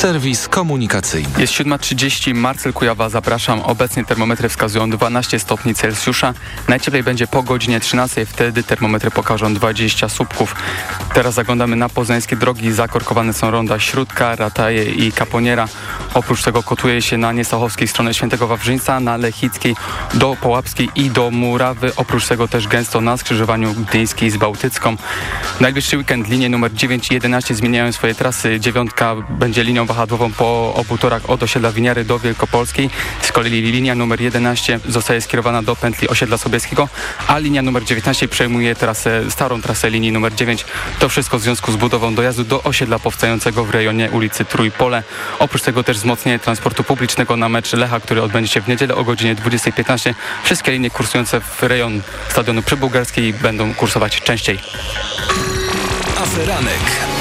Serwis komunikacyjny. Jest 7:30, Marcel Kujawa, zapraszam. Obecnie termometry wskazują 12 stopni Celsjusza. Najcieplej będzie po godzinie 13, wtedy termometry pokażą 20 słupków. Teraz zaglądamy na poznańskie drogi. Zakorkowane są ronda Śródka, Rataje i Kaponiera. Oprócz tego kotuje się na Niesochowskiej stronę Świętego Wawrzyńca, na Lechickiej do Połapskiej i do Murawy. Oprócz tego też gęsto na skrzyżowaniu Gdyńskiej z Bałtycką. W najbliższy weekend linie numer 9 i 11 zmieniają swoje trasy. 9 będzie linią wahadłową po obu torach od osiedla Winiary do Wielkopolskiej. Z kolei linia numer 11 zostaje skierowana do pętli osiedla Sobieskiego, a linia numer 19 przejmuje starą trasę linii numer 9. To wszystko w związku z budową dojazdu do osiedla powstającego w rejonie ulicy Trójpole. Oprócz tego też wzmocnienie transportu publicznego na mecz Lecha, który odbędzie się w niedzielę o godzinie 20:15. Wszystkie linie kursujące w rejon stadionu Przybułgarskiej będą kursować częściej. Aferanek.